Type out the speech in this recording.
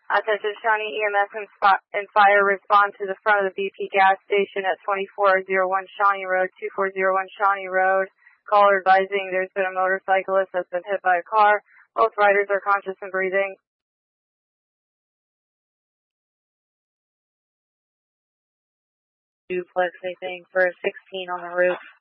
Attention Shawnee EMS and fire respond to the front of the BP gas station at 2401 Shawnee Road, 2401 Shawnee Road. Caller advising there's been a motorcyclist that's been hit by a car. Both riders are conscious and breathing. Duplex, anything for 16 on the roof.